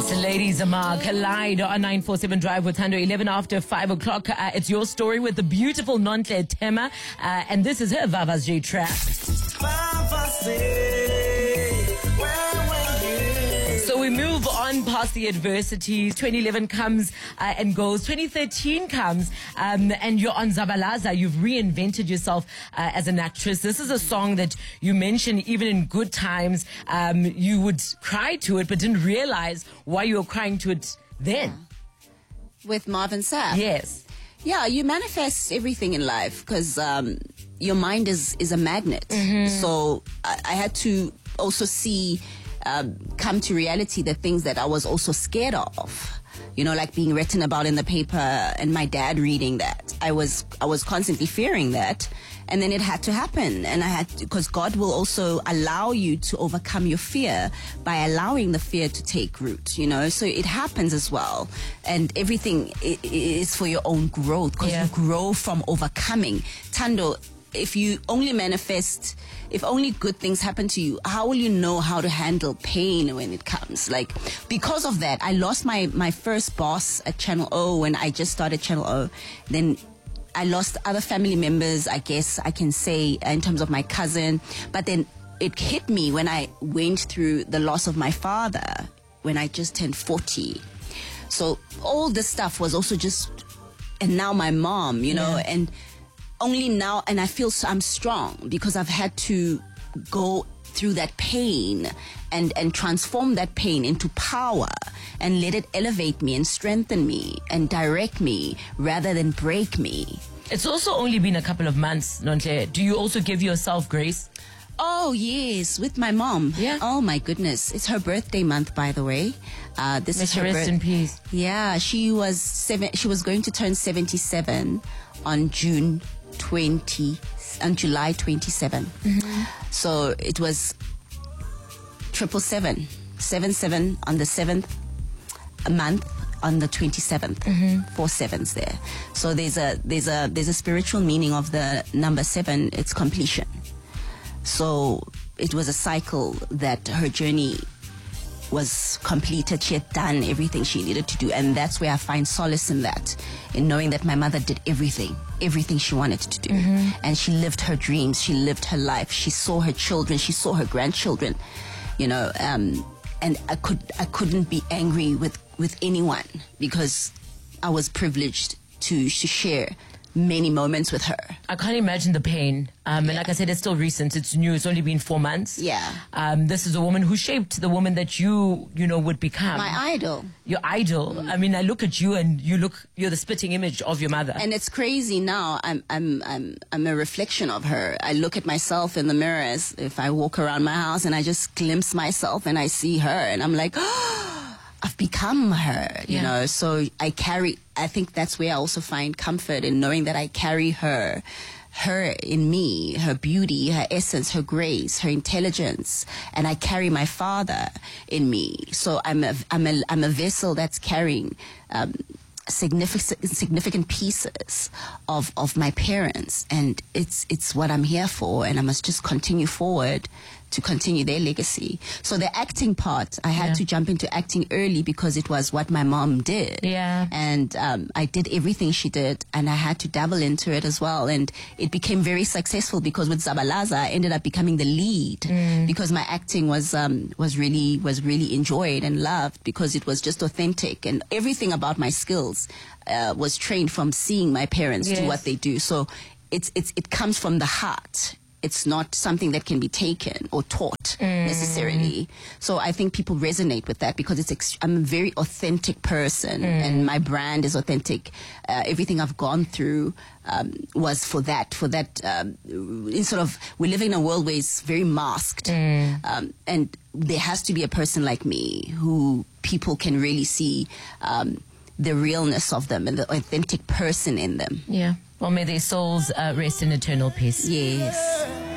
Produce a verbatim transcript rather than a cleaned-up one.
Ladies, Amar, Collide on nine four seven Drive with Thando, eleven after five o'clock. Uh, it's your story with the beautiful Nonhle Tema, uh, and this is her Vava's J Trap. So we move on past the adversities. twenty eleven comes uh, and goes. twenty thirteen comes, um, and you're on Zabalaza. You've reinvented yourself uh, as an actress. This is a song that you mentioned even in good times. Um, you would cry to it, but didn't realize why you were crying to it then. Yeah. With Marvin Sapp. Yes. Yeah, you manifest everything in life because um, your mind is, is a magnet. Mm-hmm. So I, I had to also see... Um, come to reality the things that I was also scared of, you know, like being written about in the paper and my dad reading that. I was I was constantly fearing that, and then it had to happen, and I had to, because God will also allow you to overcome your fear by allowing the fear to take root, you know. So it happens as well, and everything is for your own growth because yeah. you grow from overcoming. Thando, if you only manifest, if only good things happen to you, how will you know how to handle pain when it comes? Like, because of that, I lost my, my first boss at Channel O when I just started Channel O. Then I lost other family members, I guess I can say, in terms of my cousin. But then it hit me when I went through the loss of my father when I just turned forty. So all this stuff was also just, and now my mom, you know, yeah. and only now, and I feel so I'm strong because I've had to go through that pain and, and transform that pain into power and let it elevate me and strengthen me and direct me rather than break me. It's also only been a couple of months, Nonhle. Do you also give yourself grace? Oh, yes, with my mom. Yeah. Oh, my goodness. It's her birthday month, by the way. Uh, this May is she her rest birth- in peace. Yeah, she was seven. She was going to turn seventy-seven on June twenty on July twenty-seventh. Mm-hmm. So it was triple seven, seven seven on the seventh month on the twenty-seventh. Mm-hmm. Four sevens there. So there's a there's a there's a spiritual meaning of the number seven. It's completion. So it was a cycle that her journey was completed. She had done everything she needed to do, and that's where I find solace in that, in knowing that my mother did everything everything she wanted to do. Mm-hmm. And she lived her dreams, she lived her life, she saw her children, she saw her grandchildren, you know, um, and I could I couldn't be angry with with anyone because I was privileged to, to share many moments with her. I can't imagine the pain. Um, yeah. And like I said, it's still recent. It's new. It's only been four months. Yeah. Um, this is a woman who shaped the woman that you, you know, would become. My idol. Your idol. Mm. I mean, I look at you and you look, you're the spitting image of your mother. And it's crazy now. I'm, I'm, I'm, I'm a reflection of her. I look at myself in the mirror as if I walk around my house and I just glimpse myself and I see her and I'm like, oh, I've become her, you yeah. know, so I carry, I think that's where I also find comfort in knowing that I carry her, her in me, her beauty, her essence, her grace, her intelligence, and I carry my father in me. So I'm a, I'm a, I'm a vessel that's carrying, um, significant significant pieces of of my parents, and it's it's what I'm here for, and I must just continue forward to continue their legacy. So the acting part, I had yeah. to jump into acting early because it was what my mom did. Yeah. And um, I did everything she did, and I had to dabble into it as well. And it became very successful because with Zabalaza, I ended up becoming the lead mm. because my acting was um, was really was really enjoyed and loved because it was just authentic, and everything about my skills uh, was trained from seeing my parents yes. do what they do. So it's it's it comes from the heart. It's not something that can be taken or taught mm. necessarily. So I think people resonate with that because it's ex- I'm a very authentic person mm. and my brand is authentic. Uh, everything I've gone through um, was for that, for that, um, in sort of, we live in a world where it's very masked. Mm. Um, and there has to be a person like me who people can really see um, the realness of them and the authentic person in them. Yeah. Well, may their souls uh, rest in eternal peace. Yes.